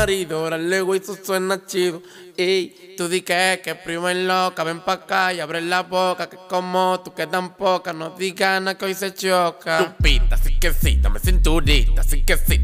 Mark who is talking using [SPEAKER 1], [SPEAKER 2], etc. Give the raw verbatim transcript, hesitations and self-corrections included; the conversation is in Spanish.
[SPEAKER 1] marido. Luego eso suena chido. Ey, tú di que, que primo es loca. Ven pa' acá y abre la boca. Que como tú quedan poca. No digas nada que hoy se choca.
[SPEAKER 2] Tu pita, sí que sí, dame cinturita, sí que sí.